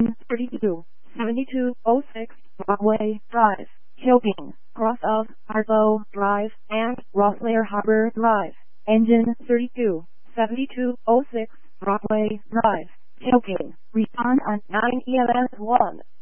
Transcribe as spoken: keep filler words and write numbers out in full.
engine thirty-two seventy-two oh six Brockway Drive, Chilping, cross of Harlow Drive and Rosslare Harbor Drive. Engine thirty-two seventy-two oh six Brockway Drive, Chilping. Respond on nine E M S one.